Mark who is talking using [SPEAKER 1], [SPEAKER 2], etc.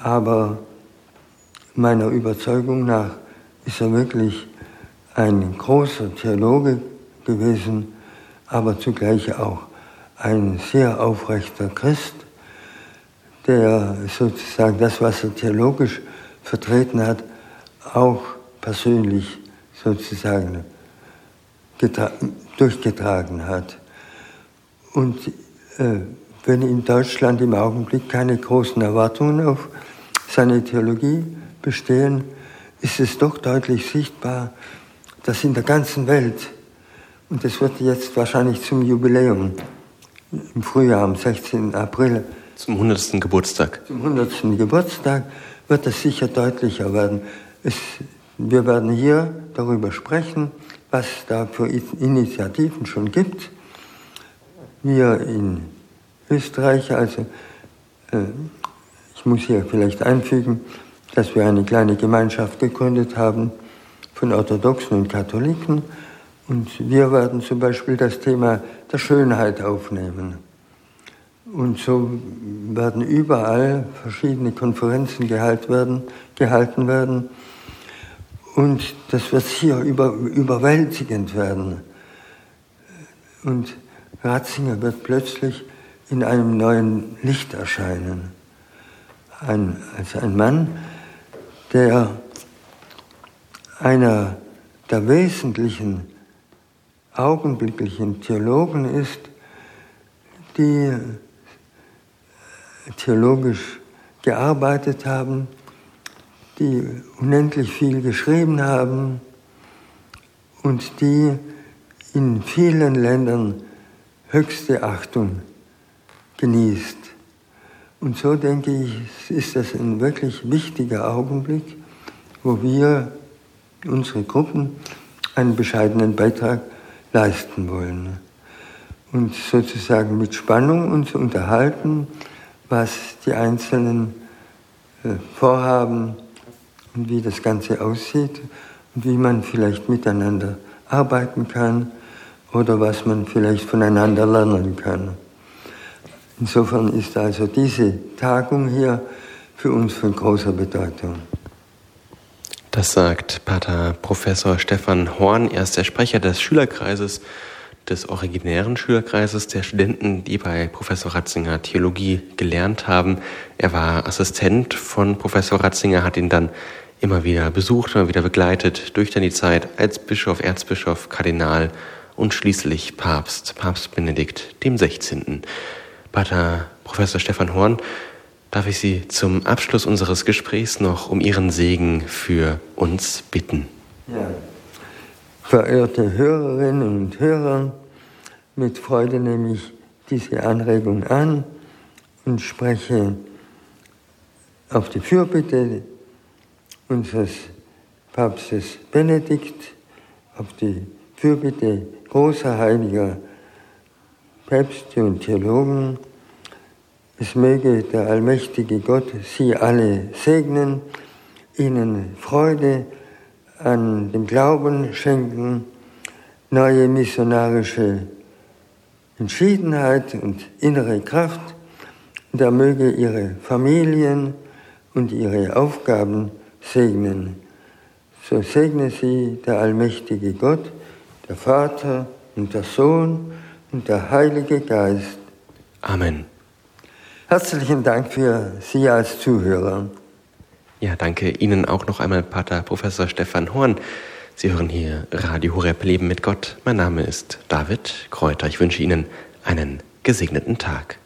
[SPEAKER 1] aber meiner Überzeugung nach ist er wirklich ein großer Theologe gewesen, aber zugleich auch ein sehr aufrechter Christ, der sozusagen das, was er theologisch vertreten hat, auch persönlich sozusagen durchgetragen hat. Und wenn in Deutschland im Augenblick keine großen Erwartungen auf seine Theologie bestehen, ist es doch deutlich sichtbar, dass in der ganzen Welt, und das wird jetzt wahrscheinlich zum Jubiläum im Frühjahr, am 16. April,
[SPEAKER 2] zum 100. Geburtstag.
[SPEAKER 1] Zum 100. Geburtstag wird das sicher deutlicher werden. Wir werden hier darüber sprechen, was da für Initiativen schon gibt. Wir in Österreich, also ich muss hier vielleicht einfügen, dass wir eine kleine Gemeinschaft gegründet haben von Orthodoxen und Katholiken. Und wir werden zum Beispiel das Thema der Schönheit aufnehmen. Und so werden überall verschiedene Konferenzen gehalten werden. Und das wird hier überwältigend werden. Und Ratzinger wird plötzlich in einem neuen Licht erscheinen. Als ein Mann, der einer der wesentlichen augenblicklichen Theologen ist, die theologisch gearbeitet haben, die unendlich viel geschrieben haben und die in vielen Ländern höchste Achtung genießt. Und so denke ich, ist das ein wirklich wichtiger Augenblick, wo wir, unsere Gruppen, einen bescheidenen Beitrag leisten wollen. Und sozusagen mit Spannung uns unterhalten, was die Einzelnen vorhaben und wie das Ganze aussieht und wie man vielleicht miteinander arbeiten kann oder was man vielleicht voneinander lernen kann. Insofern ist also diese Tagung hier für uns von großer Bedeutung.
[SPEAKER 2] Das sagt Pater Professor Stefan Horn. Er ist der Sprecher des Schülerkreises, des originären Schülerkreises der Studenten, die bei Professor Ratzinger Theologie gelernt haben. Er war Assistent von Professor Ratzinger, hat ihn dann immer wieder besucht, immer wieder begleitet durch dann die Zeit als Bischof, Erzbischof, Kardinal und schließlich Papst Benedikt XVI. Pater Professor Stefan Horn, darf ich Sie zum Abschluss unseres Gesprächs noch um Ihren Segen für uns bitten?
[SPEAKER 1] Ja. Verehrte Hörerinnen und Hörer, mit Freude nehme ich diese Anregung an und spreche auf die Fürbitte unseres Papstes Benedikt, auf die Fürbitte großer heiliger Päpste und Theologen. Es möge der allmächtige Gott Sie alle segnen, Ihnen Freude an dem Glauben schenken, neue missionarische Entschiedenheit und innere Kraft, und er möge Ihre Familien und Ihre Aufgaben segnen. So segne Sie der allmächtige Gott, der Vater und der Sohn und der Heilige Geist.
[SPEAKER 2] Amen.
[SPEAKER 1] Herzlichen Dank für Sie als Zuhörer.
[SPEAKER 2] Ja, danke Ihnen auch noch einmal, Pater Professor Stefan Horn. Sie hören hier Radio Horeb Leben mit Gott. Mein Name ist David Kräuter. Ich wünsche Ihnen einen gesegneten Tag.